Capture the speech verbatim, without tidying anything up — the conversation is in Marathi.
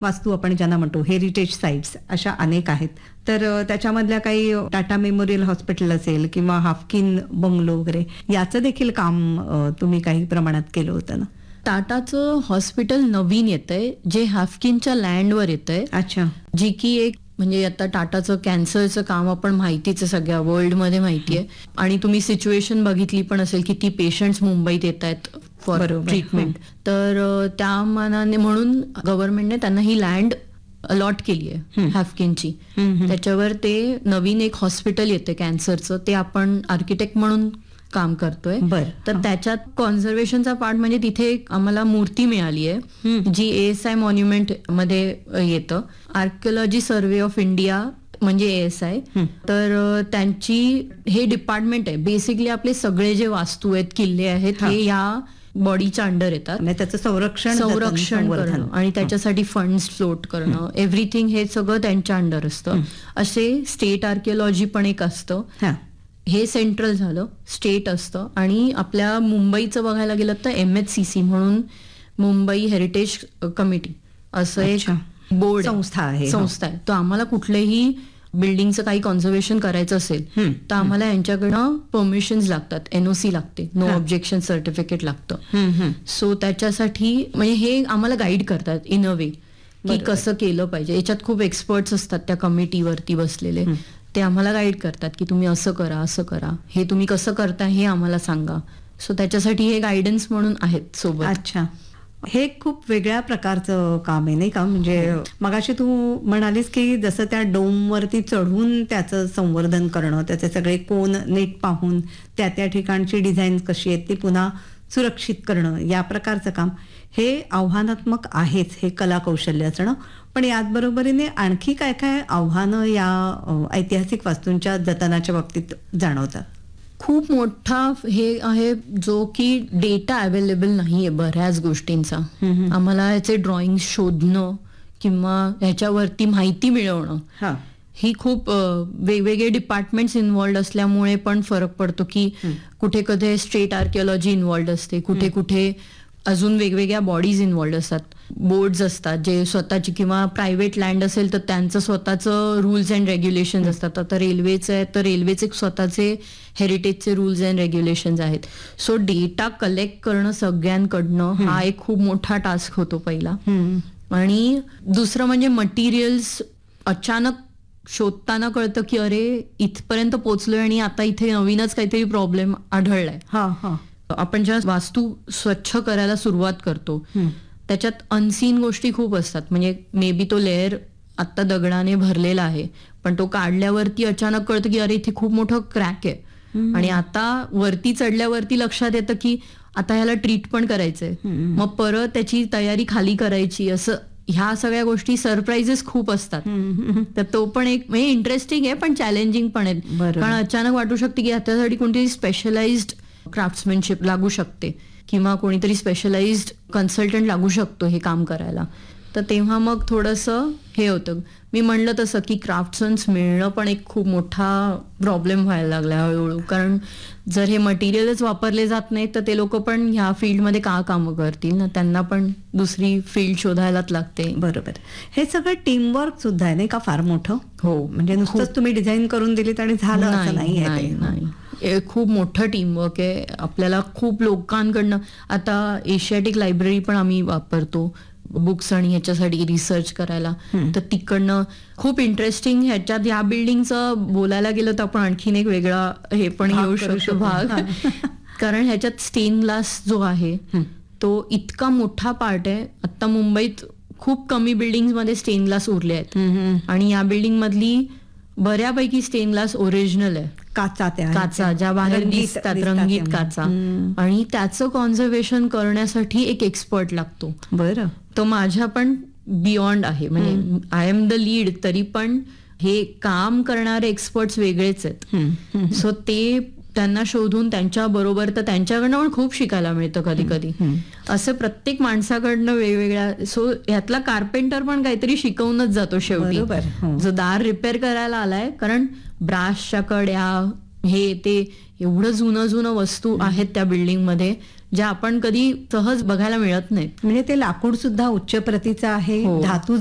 वास्तू आपण ज्यांना म्हणतो हेरिटेज साईट्स अशा अनेक आहेत. तर अ, त्याच्यामधल्या काही टाटा मेमोरियल हॉस्पिटल असेल किंवा हाफकिन बंगलो वगैरे याचं देखील काम अ, तुम्ही काही प्रमाणात केलं होतं ना? टाटाचं हॉस्पिटल नवीन येतंय जे हाफकिनच्या लँडवर येतंय. अच्छा. जी की एक म्हणजे आता टाटाचं कॅन्सरचं काम आपण माहितीच आहे, सगळ्या वर्ल्डमध्ये माहिती आहे. आणि तुम्ही सिच्युएशन बघितली पण असेल की ती पेशंट्स मुंबईत येत आहेत फॉर बरोबर. ट्रीटमेंट. तर अ, त्या मानाने म्हणून गव्हर्नमेंटने त्यांना ही लँड अलॉट केली आहे हाफकिनची. त्याच्यावर ते नवीन एक हॉस्पिटल येते कॅन्सरचं, ते आपण आर्किटेक्ट म्हणून काम करतोय. बरं. तर त्याच्यात कॉन्झर्वेशनचा पार्ट म्हणजे तिथे एक आम्हाला मूर्ती मिळाली आहे जी एएस आय मॉन्युमेंट मध्ये येतं. आर्किओलॉजी सर्व्हे ऑफ इंडिया म्हणजे एएस आय. तर अ, त्यांची हे डिपार्टमेंट आहे. बेसिकली आपले सगळे जे वास्तू आहेत, किल्ले आहेत, हे या बॉडीच्या अंडर येतात. आणि त्याचं संरक्षण संरक्षण संवर्धन. करणं आणि त्याच्यासाठी फंड्स फ्लोट करणं, एव्हरीथिंग हे सगळं त्यांच्या अंडर असतं. असे स्टेट आर्किओलॉजी पण एक असतं. हा. हे सेंट्रल झालं, स्टेट असतं. आणि आपल्या मुंबईचं बघायला गेलं तर एम एच सी सी म्हणून मुंबई हेरिटेज कमिटी असं एक अच्छा. बोर्ड संस्था आहे. संस्था आहे. तर आम्हाला कुठलेही बिल्डिंगचं काही कॉन्झर्वेशन करायचं असेल तर आम्हाला यांच्याकडनं परमिशन्स लागतात, एनओसी लागते, नो ऑब्जेक्शन सर्टिफिकेट लागतं. सो त्याच्यासाठी म्हणजे हे आम्हाला गाईड करतात इन अ वे की कसं केलं पाहिजे. याच्यात खूप एक्सपर्ट्स असतात त्या कमिटीवरती बसलेले. ते आम्हाला गाईड करतात की तुम्ही असं करा, असं करा, हे तुम्ही कसं करता हे आम्हाला सांगा. सो त्याच्यासाठी हे गायडन्स म्हणून आहेत सोबत. अच्छा. हे खूप वेगळ्या प्रकारचं काम आहे नाही का? म्हणजे मगाशी तू म्हणालीस की जसं त्या डोमवरती चढून त्याचं संवर्धन करणं, त्याचे सगळे कोन नीट पाहून त्या त्या ठिकाणची डिझाईन कशी आहेत ती पुन्हा सुरक्षित करणं, या प्रकारचं काम हे आव्हानात्मक आहेच, हे कला कौशल्य असणं. पण याचबरोबरीने आणखी काय काय आव्हानं या अ, ऐतिहासिक वास्तूंच्या जतनाच्या बाबतीत जाणवतात? खूप मोठा हे आहे जो की डेटा अवेलेबल नाहीये बऱ्याच गोष्टींचा. आम्हाला याचे ड्रॉइंग शोधणं किंवा ह्याच्यावरती माहिती मिळवणं हा. ही खूप अ, वेगवेगळे डिपार्टमेंट्स इन्व्हॉल्ड असल्यामुळे पण फरक पडतो की कुठे कुठे स्टेट आर्किओलॉजी इन्व्हॉल्ड असते, कुठे कुठे अजून वेगवेगळ्या बॉडीज इन्व्हॉल्ड असतात, बोर्ड्स असतात जे स्वतःची, किंवा प्रायव्हेट लँड असेल तर त्यांचं स्वतःचं रूल्स अँड रेग्युलेशन्स असतात. आता रेल्वेचं आहे तर रेल्वेचे स्वतःचे हेरिटेजचे रूल्स अँड रेग्युलेशन्स आहेत. सो डेटा कलेक्ट करणं सगळ्यांकडनं हा एक खूप मोठा टास्क होतो पहिला. आणि दुसरं म्हणजे मटेरियल्स अचानक शोधताना कळतं की अरे इथपर्यंत पोहोचलोय आणि आता इथे नवीनच काहीतरी प्रॉब्लेम आढळलाय. हा हा. आपण जेव्हा वास्तू स्वच्छ करायला सुरुवात करतो त्याच्यात अनसीन गोष्टी खूप असतात. म्हणजे मे बी तो लेअर आता दगडाने भरलेला आहे पण तो काढल्यावरती अचानक कळतं की अरे इथे खूप मोठं क्रॅक आहे. आणि आता वरती चढल्यावरती लक्षात येतं की आता ह्याला ट्रीट पण करायचंय, मग परत त्याची तयारी खाली करायची. असं ह्या सगळ्या गोष्टी सरप्राइजेस खूप असतात. तर तो पण एक म्हणजे इंटरेस्टिंग आहे पण चॅलेंजिंग पण आहे. कारण अचानक वाटू शकते की त्यासाठी कोणतरी स्पेशलाइज्ड क्राफ्ट्समॅनशिप लागू शकते किंवा कोणीतरी स्पेशलाइज्ड कन्सल्टंट लागू शकतो हे काम करायला. तर तेव्हा मग थोडंसं हे होतं. मी म्हणलं तसं की क्राफ्ट्समन्स मिळणं पण एक खूप मोठा प्रॉब्लेम व्हायला लागला हळूहळू. कारण जर हे मटेरियलच वापरले जात नाही तर ते लोक पण ह्या फील्डमध्ये का कामं करतील ना, त्यांना पण दुसरी फील्ड शोधायलाच लागते. बरोबर. हे सगळं टीमवर्क सुद्धा आहे नाही का फार मोठं? हो. म्हणजे नुसतंच तुम्ही डिझाईन करून दिलीत आणि झालं असं नाही आहे ते. नाही. हे खूप मोठं टीमवर्क आहे. आपल्याला खूप लोकांकडनं, आता एशियाटिक लायब्ररी पण आम्ही वापरतो बुक्स आणि ह्याच्यासाठी रिसर्च करायला. तर तिकडनं खूप इंटरेस्टिंग, ह्याच्यात ह्या बिल्डिंगचं बोलायला गेलं तर आपण आणखीन एक वेगळा हे पण येऊ शकतो भाग. कारण ह्याच्यात स्टेन ग्लास जो आहे तो इतका मोठा पार्ट आहे. आता मुंबईत खूप कमी बिल्डिंग मध्ये स्टेन ग्लास उरले आहेत आणि या बिल्डिंग मधली बऱ्यापैकी स्टेन ग्लास ओरिजिनल आहे. काचा त्या काचा ज्या बाहेर दिसतात, रंगीत काचा. आणि त्याचं कॉन्झर्वेशन करण्यासाठी एक एक्सपर्ट लागतो. बरं. तो माझ्या पण बियॉन्ड आहे. म्हणजे आय एम द लीड, तरी पण हे काम करणारे एक्सपर्ट्स वेगळेच आहेत. सो ते त्यांना शोधून त्यांच्या बरोबर, तर त्यांच्याकडनं पण खूप शिकायला मिळतं कधी कधी. असं प्रत्येक माणसाकडनं वेगवेगळ्या. सो ह्यातला कार्पेंटर पण काहीतरी शिकवूनच जातो शेवटी. जो दार रिपेअर करायला आलाय, कारण ब्रासच्या कड्या हे ते एवढं जुनं जुनं वस्तू आहेत त्या बिल्डिंग मध्ये ज्या आपण कधी सहज बघायला मिळत नाहीत. म्हणजे ते लाकूड सुद्धा उच्च प्रतीचं आहे, धातू